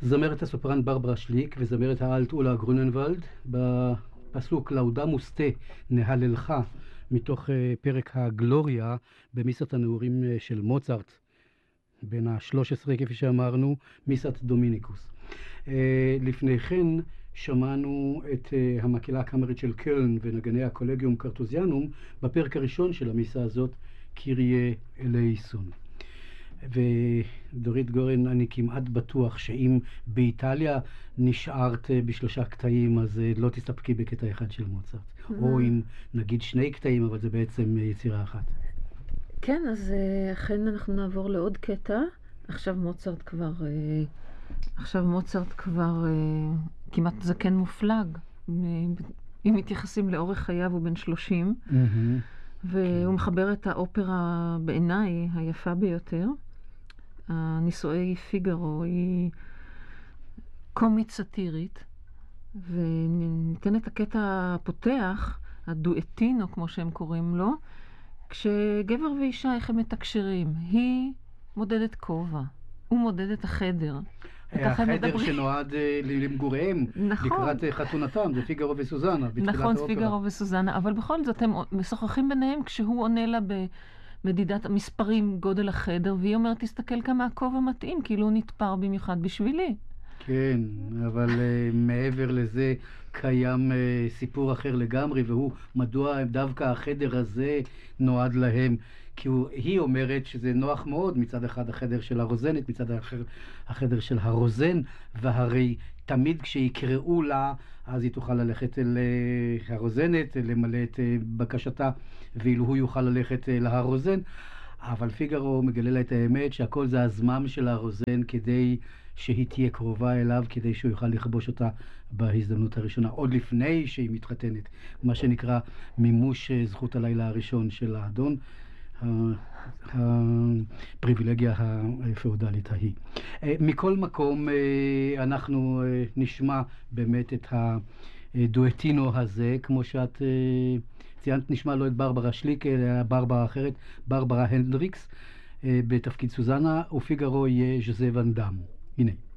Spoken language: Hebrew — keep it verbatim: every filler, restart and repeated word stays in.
זמרת הסופרן ברברה שליק וזמרת האלט אולה גרוננוולד בפסוק לאודה מוסטה נהללך מתוך פרק הגלוריה במיסת הנעורים של מוצרט בין ה-שלוש עשרה כפי שאמרנו, מיסת דומיניקוס. לפני כן שמענו את המקהלה הקאמרית של קלן ונגני הקולגיום קרטוזיאנום בפרק הראשון של המיסה הזאת, קיריה אלייסון. ודורית גורן, אני כמעט בטוח שאם באיטליה נשארת בשלושה קטעים, אז לא תסתפקי בקטע אחד של מוצרט. או אם נגיד שני קטעים, אבל זה בעצם יצירה אחת. כן, אז אכן אנחנו נעבור לעוד קטע. עכשיו מוצרט כבר, עכשיו מוצרט כבר כמעט זקן מופלג. אם מתייחסים לאורך חייו הוא בן שלושים. והוא מחבר את האופרה בעיניי היפה ביותר. הנישואי פיגארו היא קומית סאטירית, וניתן את הקטע הפותח, הדואטינו כמו שהם קוראים לו, כשגבר ואישה איך הם מתקשרים. היא מודדת כובע, הוא מודד את החדר. החדר שנועד למגוריהם, נכון. לקראת חתונתם, זה פיגארו וסוזנה בתחילת האופרה. נכון, פיגארו וסוזנה, אבל בכל זאת הם משוחחים ביניהם כשהוא עונה לה במדידת המספרים, גודל החדר, והיא אומרת, תסתכל כמה הכובע מתאים, כאילו הוא נתפר במיוחד בשבילי. כן, אבל uh, מעבר לזה קיים uh, סיפור אחר לגמרי, והוא מדוע דווקא החדר הזה נועד להם. כי הוא, היא אומרת שזה נוח מאוד, מצד אחד החדר של הרוזנת, מצד אחר החדר של הרוזן, והרי תמיד כשיקראו לה, אז היא תוכל ללכת אל uh, הרוזנת, למלא את uh, בקשתה, ואילו הוא יוכל ללכת uh, להרוזן. אבל פיגארו מגלה לה את האמת שהכל זה הזמם של הרוזן כדי שהיא תהיה קרובה אליו, כדי שהוא יוכל לכבוש אותה בהזדמנות הראשונה, עוד לפני שהיא מתחתנת, מה שנקרא מימוש זכות הלילה הראשון של האדון, הפריבילגיה הפאודלית ההיא. מכל מקום אנחנו נשמע באמת את הדואטינו הזה, כמו שאת ציינת, נשמע לו את ברברה שליק, ברברה אחרת, ברברה הנדריקס בתפקיד סוזנה, ופיגארו יהיה ז'וזה ואן דאם. הנה.